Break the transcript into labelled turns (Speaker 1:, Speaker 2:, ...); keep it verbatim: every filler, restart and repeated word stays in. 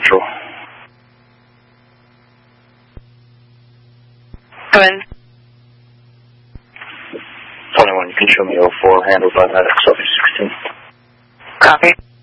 Speaker 1: Central.
Speaker 2: Come in.
Speaker 1: twenty-one, you can show me oh four, handled by that Sophie sixteen.
Speaker 2: Copy.